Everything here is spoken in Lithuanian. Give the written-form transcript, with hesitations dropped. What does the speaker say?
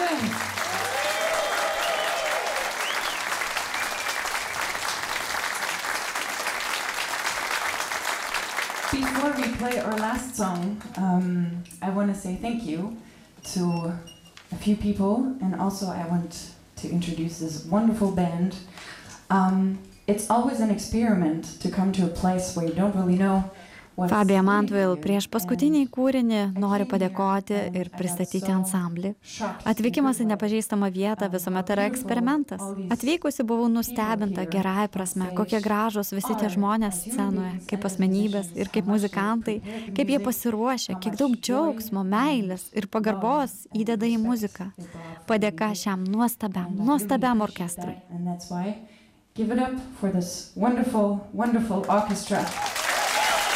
doing? Before we play our last song, I want to say thank you to a few people, and also I want to introduce this wonderful band. It's always an experiment to come to a place where you don't really know what's Fabija waiting Mantvil you, prieš paskutinį kūrinį nori padėkoti ir pristatyti ansamblį. Atvykimas į nepažįstamą vietą visuomet yra eksperimentas. Atvykusi buvau nustebinta gerąja prasme, kokie gražūs visi tie žmonės scenoje, kaip asmenybės ir kaip muzikantai, kaip jie pasiruošia, kiek daug džiaugsmo, meilės ir pagarbos įdeda į muziką. Padėka šiam nuostabiam orkestrui. And that's why give it up for this wonderful, wonderful orchestra.